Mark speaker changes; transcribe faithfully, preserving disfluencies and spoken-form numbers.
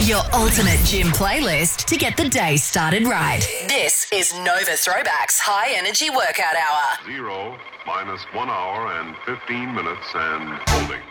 Speaker 1: Your ultimate gym playlist to get the day started right. This is Nova Throwback's High Energy Workout Hour.
Speaker 2: Zero minus one hour and fifteen minutes and holding.